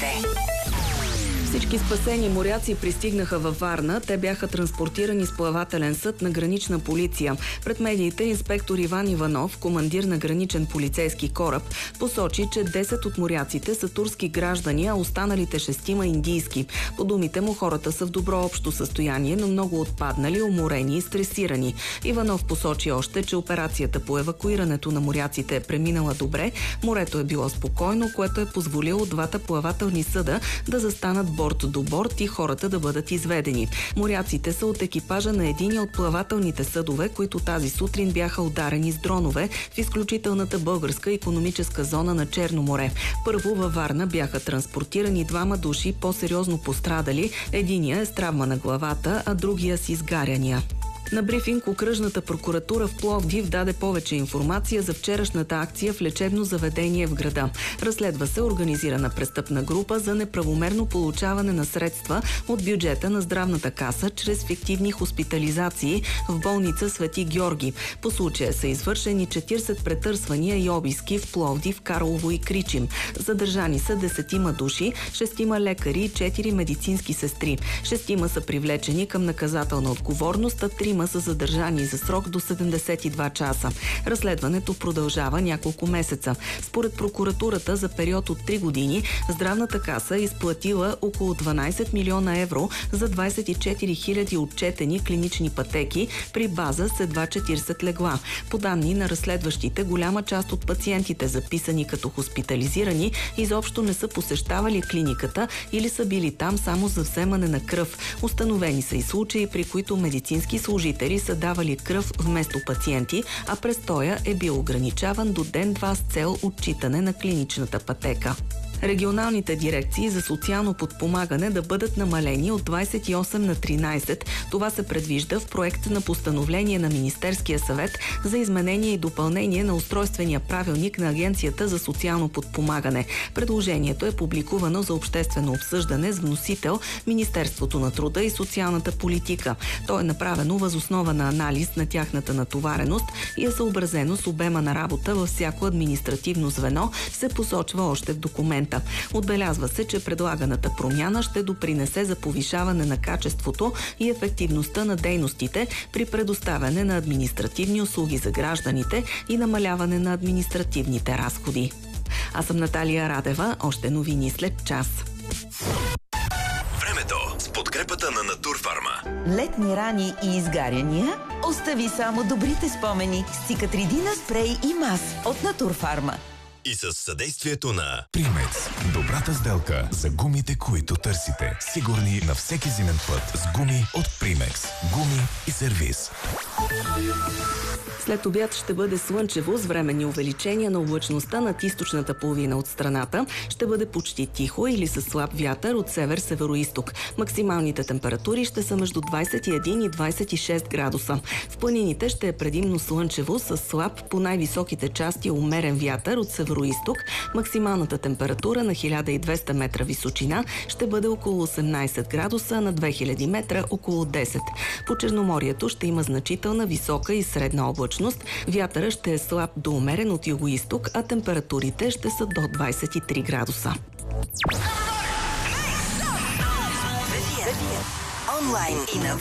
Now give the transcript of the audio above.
моряците. Всички спасени моряци пристигнаха във Варна. Те бяха транспортирани с плавателен съд на гранична полиция. Пред медиите инспектор Иван Иванов, командир на граничен полицейски кораб, посочи, че 10 от моряците са турски граждани, а останалите 6 индийски. По думите му, хората са в добро общо състояние, но много отпаднали, уморени и стресирани. Иванов посочи още, че операцията по евакуирането на моряците е преминала добре, морето е било спокойно, което е позволило двата плавателни съда да застанат борт до борт и хората да бъдат изведени. Моряците са от екипажа на един от плавателните съдове, които тази сутрин бяха ударени с дронове в изключителната българска икономическа зона на Черно море. Първо във Варна бяха транспортирани 2 души по-сериозно пострадали. Единия е с травма на главата, а другия с изгаряния. На брифинг окръжната прокуратура в Пловдив даде повече информация за вчерашната акция в лечебно заведение в града. Разследва се организирана престъпна група за неправомерно получаване на средства от бюджета на здравната каса чрез фиктивни хоспитализации в болница Свети Георги. По случая са извършени 40 претърсвания и обиски в Пловдив, Карлово и Кричим. Задържани са 10 души, 6 лекари и 4 медицински сестри. 6 са привлечени към наказателна отговорност, а 3 са задържани за срок до 72 часа. Разследването продължава няколко месеца. Според прокуратурата за период от 3 години здравната каса е изплатила около 12 милиона евро за 24 000 отчетени клинични пътеки при база с едва 40 легла. По данни на разследващите, голяма част от пациентите, записани като хоспитализирани, изобщо не са посещавали клиниката или са били там само за вземане на кръв. Установени са и случаи, при които медицински служители са давали кръв вместо пациенти, а престоя е бил ограничаван до ден-два с цел отчитане на клиничната пътека. Регионалните дирекции за социално подпомагане да бъдат намалени от 28 на 13. Това се предвижда в проект на постановление на Министерския съвет за изменение и допълнение на устройствения правилник на Агенцията за социално подпомагане. Предложението е публикувано за обществено обсъждане с вносител Министерството на труда и социалната политика. То е направено въз основа на анализ на тяхната натовареност и е съобразено с обема на работа във всяко административно звено, се посочва още в документа. Отбелязва се, че предлаганата промяна ще допринесе за повишаване на качеството и ефективността на дейностите при предоставяне на административни услуги за гражданите и намаляване на административните разходи. Аз съм Наталия Радева. Още новини след час. Времето с подкрепата на Натурфарма. Летни рани и изгаряния? Остави само добрите спомени с Цикатридина спрей и мас от Натурфарма. И с съдействието на Примекс. Добрата сделка за гумите, които търсите. Сигурни на всеки зимен път с гуми от Примекс. Гуми и сервиз. След обяд ще бъде слънчево с временни увеличения на облачността над източната половина от страната. Ще бъде почти тихо или със слаб вятър от север-североизток. Максималните температури ще са между 21 и 26 градуса. В планините ще е предимно слънчево с слаб по най-високите части умерен вятър от североизток. Максималната температура на 1200 метра височина ще бъде около 18 градуса, на 2000 метра около 10. По Черноморието ще има значителна висока и средна облачност. Вятъра ще е слаб до умерен от югоизток, а температурите ще са до 23 градуса. Онлайн и на